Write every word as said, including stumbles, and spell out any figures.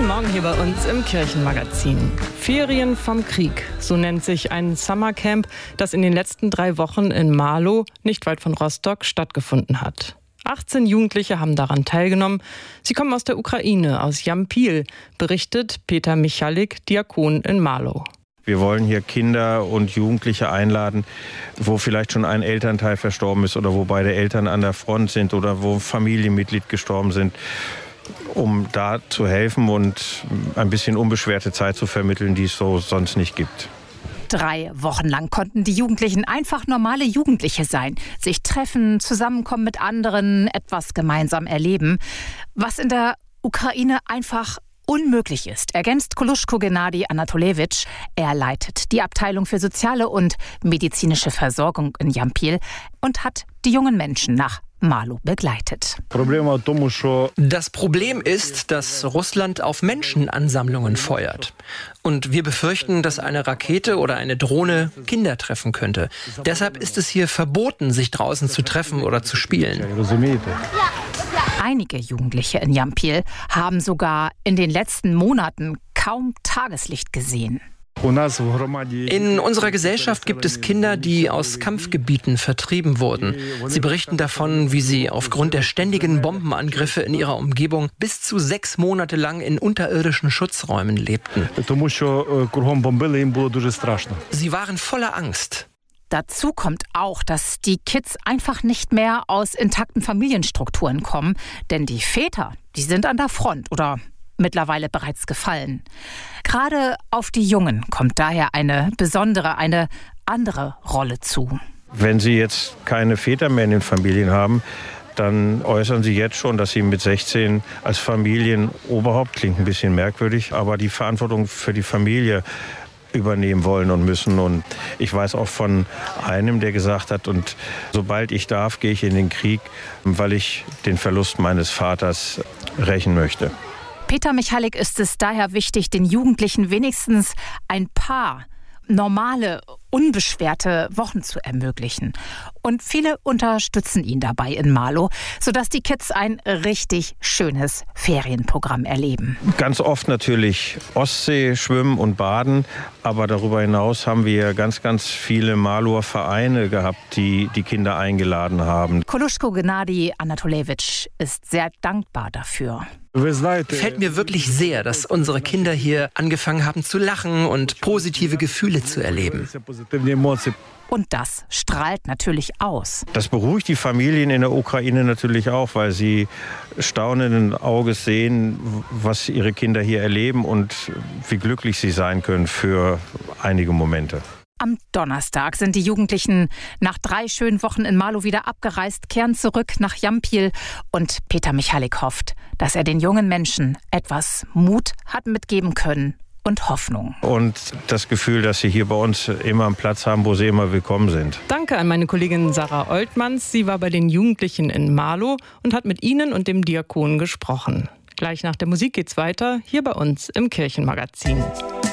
Guten Morgen hier bei uns im Kirchenmagazin. Ferien vom Krieg, so nennt sich ein Summercamp, das in den letzten drei Wochen in Marlow, nicht weit von Rostock, stattgefunden hat. achtzehn Jugendliche haben daran teilgenommen. Sie kommen aus der Ukraine, aus Jampil, berichtet Peter Michalik, Diakon in Marlow. Wir wollen hier Kinder und Jugendliche einladen, wo vielleicht schon ein Elternteil verstorben ist oder wo beide Eltern an der Front sind oder wo Familienmitglied gestorben sind, um da zu helfen und ein bisschen unbeschwerte Zeit zu vermitteln, die es so sonst nicht gibt. Drei Wochen lang konnten die Jugendlichen einfach normale Jugendliche sein, sich treffen, zusammenkommen mit anderen, etwas gemeinsam erleben, was in der Ukraine einfach unmöglich ist, ergänzt Koluschko Gennadi Anatolewitsch. Er leitet die Abteilung für soziale und medizinische Versorgung in Jampil und hat die jungen Menschen nach Marlow begleitet. Das Problem ist, dass Russland auf Menschenansammlungen feuert. Und wir befürchten, dass eine Rakete oder eine Drohne Kinder treffen könnte. Deshalb ist es hier verboten, sich draußen zu treffen oder zu spielen. Einige Jugendliche in Jampil haben sogar in den letzten Monaten kaum Tageslicht gesehen. In unserer Gesellschaft gibt es Kinder, die aus Kampfgebieten vertrieben wurden. Sie berichten davon, wie sie aufgrund der ständigen Bombenangriffe in ihrer Umgebung bis zu sechs Monate lang in unterirdischen Schutzräumen lebten. Sie waren voller Angst. Dazu kommt auch, dass die Kids einfach nicht mehr aus intakten Familienstrukturen kommen, denn die Väter, die sind an der Front oder mittlerweile bereits gefallen. Gerade auf die Jungen kommt daher eine besondere, eine andere Rolle zu. Wenn sie jetzt keine Väter mehr in den Familien haben, dann äußern sie jetzt schon, dass sie mit sechzehn als Familienoberhaupt, klingt ein bisschen merkwürdig, aber die Verantwortung für die Familie übernehmen wollen und müssen. Und ich weiß auch von einem, der gesagt hat, und sobald ich darf, gehe ich in den Krieg, weil ich den Verlust meines Vaters rächen möchte. Peter Michalik ist es daher wichtig, den Jugendlichen wenigstens ein paar normale, unbeschwerte Wochen zu ermöglichen. Und viele unterstützen ihn dabei in Marlow, sodass die Kids ein richtig schönes Ferienprogramm erleben. Ganz oft natürlich Ostsee, Schwimmen und Baden, aber darüber hinaus haben wir ganz, ganz viele Marlower Vereine gehabt, die die Kinder eingeladen haben. Koluschko Gennadi Anatolewitsch ist sehr dankbar dafür. Gefällt mir wirklich sehr, dass unsere Kinder hier angefangen haben zu lachen und positive Gefühle zu erleben. Und das strahlt natürlich aus. Das beruhigt die Familien in der Ukraine natürlich auch, weil sie staunenden Auges sehen, was ihre Kinder hier erleben und wie glücklich sie sein können für einige Momente. Am Donnerstag sind die Jugendlichen nach drei schönen Wochen in Marlow wieder abgereist, kehren zurück nach Jampil. Und Peter Michalik hofft, dass er den jungen Menschen etwas Mut hat mitgeben können und Hoffnung. Und das Gefühl, dass sie hier bei uns immer einen Platz haben, wo sie immer willkommen sind. Danke an meine Kollegin Sarah Oltmanns. Sie war bei den Jugendlichen in Marlow und hat mit ihnen und dem Diakon gesprochen. Gleich nach der Musik geht's weiter, hier bei uns im Kirchenmagazin.